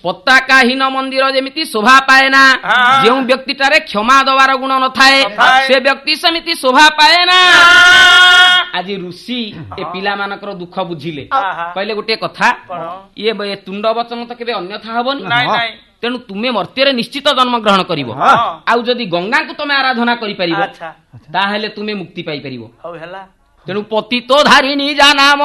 ପତାକାହୀନ ମନ୍ଦିର ଯେମିତି ଶୋଭା ପାଏ ନା, ଯେଉଁ ବ୍ୟକ୍ତିଟାରେ କ୍ଷମା ଦେବାର ଗୁଣ ନଥାଏ ସେ ବ୍ୟକ୍ତି ସେମିତି ଶୋଭା ପାଏ ନା। ଆଜି ଋଷି ଏ ପିଲାମାନଙ୍କର ଦୁଃଖ ବୁଝିଲେ, କହିଲେ ଗୋଟିଏ କଥା, ଇଏ ତୁଣ୍ଡ ବଚନ ତ କେବେ ଅନ୍ୟଥା ହବନି, ତେଣୁ ତୁମେ ମର୍ତ୍ତ୍ୟରେ ନିଶ୍ଚିତ ଜନ୍ମ ଗ୍ରହଣ କରିବ, ଆଉ ଯଦି ଗଙ୍ଗାଙ୍କୁ ତମେ ଆରାଧନା କରିପାରିବ ତାହେଲେ ତୁମେ ମୁକ୍ତି ପାଇପାରିବ। ତେଣୁ ପତିତୋ ଧାରିଣୀ ଯା ନାମ